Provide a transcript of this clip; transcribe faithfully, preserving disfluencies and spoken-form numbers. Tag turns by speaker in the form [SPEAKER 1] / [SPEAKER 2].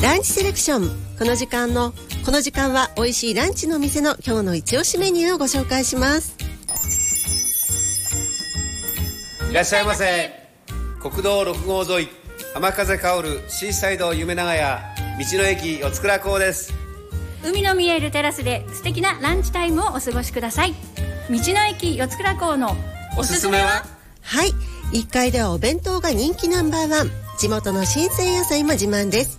[SPEAKER 1] ランチセレクション。この時間のこの時間は美味しいランチの店の今日の一押しメニューをご紹介します。
[SPEAKER 2] いらっしゃいませ。国道ろく号沿い、浜風香るシーサイド夢長屋道の駅四倉港です。
[SPEAKER 3] 海の見えるテラスで素敵なランチタイムをお過ごしください。道の駅四倉港のおすすめは？
[SPEAKER 1] はい、いっかいではお弁当が人気ナンバーワン、地元の新鮮野菜も自慢です。